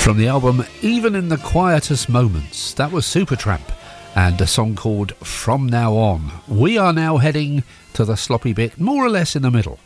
From the album Even in the Quietest Moments, that was Supertramp and a song called From Now On. We are now heading to the sloppy bit, more or less in the middle.